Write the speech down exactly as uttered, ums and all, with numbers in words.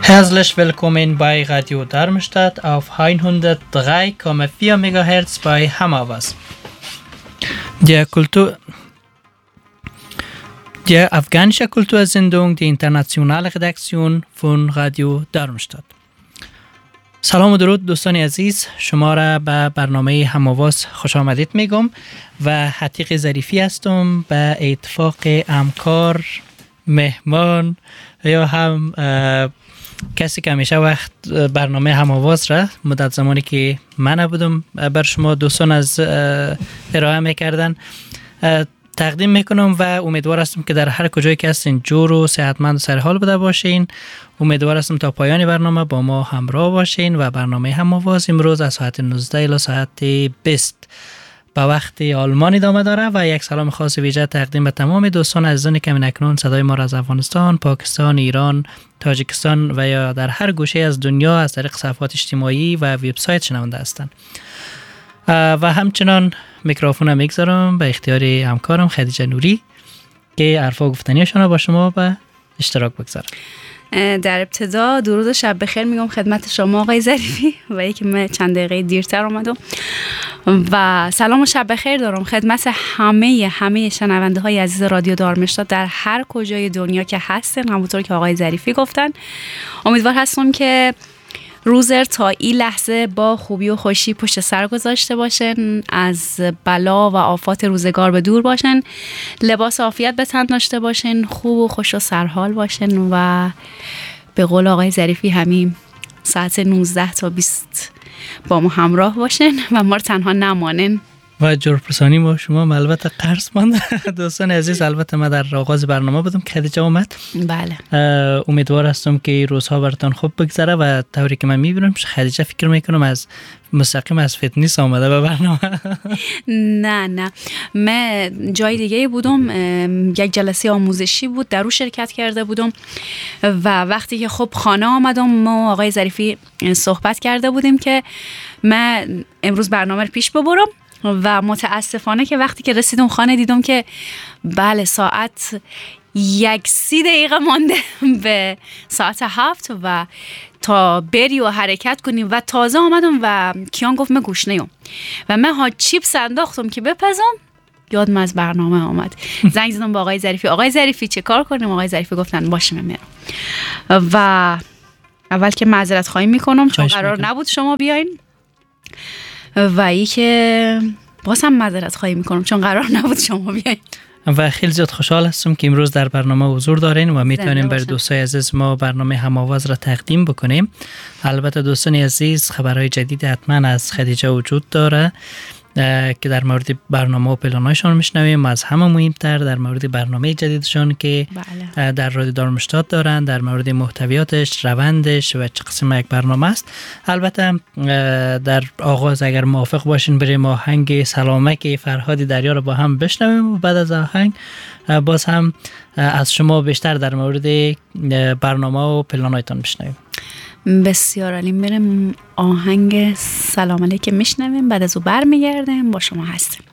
Herzlich willkommen bei Radio Darmstadt auf hundertdrei Komma vier Megahertz bei Hammerwas. Der Kultur Der afghanische Kultursendung, die internationale Redaktion von Radio Darmstadt. سلام و درود دوستان عزیز، شما را به برنامه هم‌آواز خوش آمدید میگم و حتیق ظریفی هستم به اتفاق همکار، مهمان یا هم کسی که همیشه وقت برنامه هم‌آواز را مدت زمانی که من نبودم بر شما دوستان از ارائه میکردن تقدیم میکنم و امیدوار هستم که در هر کجایی که هستین جور و صحتمند و سرحال بوده باشین. امیدوار هستم تا پایان برنامه با ما همراه باشین و برنامه هم‌آواز امروز از ساعت نوزده الی ساعت بیست به وقت آلمان ادامه داره و یک سلام خاص ویژه تقدیم به تمام دوستان عزیزانی که اکنون صدای ما را از افغانستان، پاکستان، ایران، تاجیکستان و یا در هر گوشه از دنیا از طریق صفحات اجتماعی و وبسایت شنونده هستند. و همچنان میکروفون میگذارم به اختیار همکارم خدیجه نوری که حرفا گفتنیشون با شما به اشتراک بگذارم. در ابتدا درود و شب بخیر میگم خدمت شما آقای ظریفی و یکی من چند دقیقه دیرتر اومدم و سلام و شب بخیر دارم خدمت همه همه شنونده های عزیز رادیو دارمشتاد در هر کجای دنیا که هستن. همونطور که آقای ظریفی گفتن امیدوار هستم که روزر تا این لحظه با خوبی و خوشی پشت سر گذاشته باشن، از بلا و آفات روزگار به دور باشن، لباس عافیت به تن داشته باشن، خوب و خوش و سرحال باشن و به قول آقای ظریفی همین ساعت نوزده تا بیست با ما همراه باشن و ما رو تنها نمانن. و جورپرسانی ما شما البته قرض ماند دوستان عزیز. البته من در آغاز برنامه بودم که خدیجه اومد. بله امیدوار هستم که روزها براتون خوب بگذره و طوری که من میبینم خدیجه فکر میکنم از مستقیم از فتنس آمده به برنامه. نه نه من جای دیگه بودم، یک جلسه آموزشی بود در اون شرکت کرده بودم و وقتی که خب خانه آمدم ما آقای ظریفی صحبت کرده بودیم که من امروز برنامه رو پیش ببرم و متاسفانه که وقتی که رسیدم خانه دیدم که بله ساعت یک سی دقیقه مانده به ساعت هفت و تا بری و حرکت کنیم و تازه آمدم و کیان گفت من گوشنه‌ام و من ها چیپس انداختم که بپزم یادم از برنامه آمد. زنگ زدم با آقای ظریفی، آقای ظریفی چه کار کنیم؟ آقای ظریفی گفتن باشه من میرم و اول که معذرت خواهی میکنم چون قرار نبود شما بیاین و ای که باز هم معذرت خواهی میکنم چون قرار نبود شما بیاین و خیلی زیاد خوشحال هستم که امروز در برنامه حضور دارین و میتونیم بر دوستای عزیز ما برنامه هم‌آواز را تقدیم بکنیم. البته دوستان عزیز خبرهای جدید حتما از خدیجه وجود داره که در مورد برنامه و پلان‌هاشون میشنویم، از همه مهمتر در مورد برنامه جدیدشون که بله. در رادیو دارمشتاد دارن، در مورد محتویاتش، روندش و چه قسم یک برنامه است. البته در آغاز اگر موافق باشین بریم آهنگ سلامک فرهاد دریا رو با هم بشنویم و بعد از آهنگ باز هم از شما بیشتر در مورد برنامه و پلان‌هایتون بشنویم. بسیار عالی، میرم آهنگ سلام علیکم میشنویم بعد از او برمیگردیم با شما هستیم.